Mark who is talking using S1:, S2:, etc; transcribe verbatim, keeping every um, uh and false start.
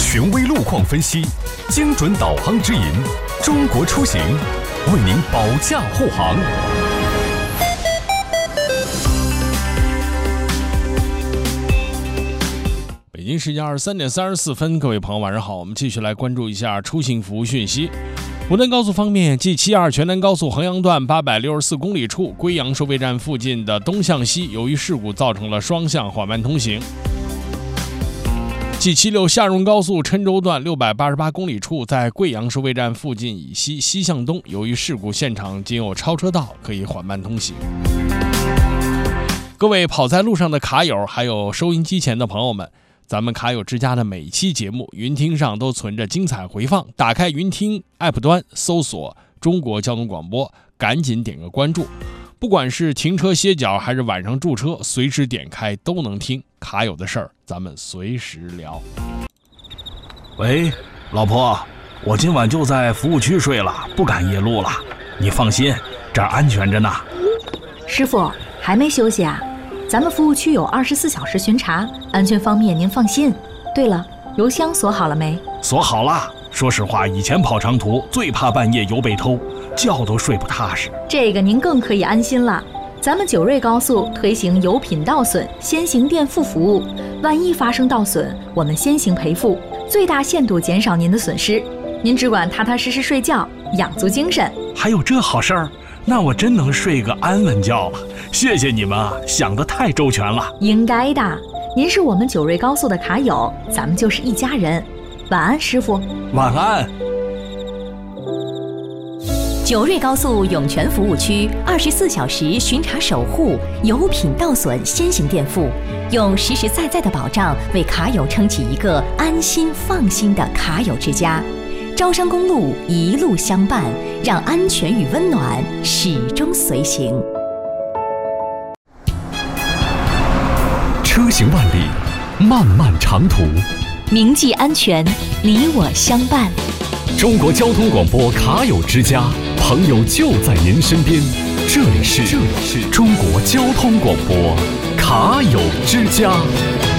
S1: 权威路况分析，精准导航指引，中国出行为您保驾护航。
S2: 北京时间二十三点三十四分，各位朋友晚上好，我们继续来关注一下出行服务讯息。湖南高速方面 ，G 七二全南高速衡阳段八百六十四公里处贵阳收费站附近的东向西，由于事故造成了双向缓慢通行。G 七六下荣高速郴州段六百八十八公里处，在贵阳收费站附近以西西向东，由于事故现场仅有超车道，可以缓慢通行。各位跑在路上的卡友，还有收音机前的朋友们，咱们卡友之家的每期节目云听上都存着精彩回放，打开云听 App 端搜索中国交通广播，赶紧点个关注。不管是停车歇脚还是晚上驻车，随时点开都能听。卡友的事儿，咱们随时聊。
S3: 喂，老婆，我今晚就在服务区睡了，不赶夜路了。你放心，这儿安全着呢。
S4: 师傅，还没休息啊？咱们服务区有二十四小时巡查，安全方面您放心。对了，油箱锁好了没？
S3: 锁好了。说实话，以前跑长途最怕半夜油被偷，觉都睡不踏实。
S4: 这个您更可以安心了。咱们九瑞高速推行油品倒损先行垫付服务，万一发生倒损，我们先行赔付，最大限度减少您的损失。您只管踏踏实实睡觉，养足精神。
S3: 还有这好事儿？那我真能睡个安稳觉了。谢谢你们啊，想得太周全了。
S4: 应该的，您是我们九瑞高速的卡友，咱们就是一家人。晚安，师傅。
S3: 晚安。
S5: 九瑞高速涌泉服务区二十四小时巡查守护，油品倒损先行垫付，用实实在在的保障为卡友撑起一个安心放心的卡友之家。招商公路一路相伴，让安全与温暖始终随行。
S1: 车行万里，漫漫长途，
S5: 铭记安全，你我相伴。
S1: 中国交通广播卡友之家，朋友就在您身边。这里是这里是中国交通广播卡友之家。